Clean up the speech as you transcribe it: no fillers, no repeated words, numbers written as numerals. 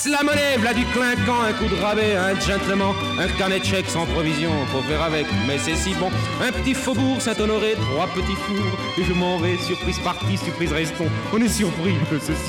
la monnaie, v'là du clinquant, un coup de rabais, un gentleman, un carnet de chèques sans provision, faut faire avec, mais c'est si bon. Un petit faubourg Saint-Honoré, 3 petits fours, et je m'en vais, surprise partie, surprise restons. On est surpris, c'est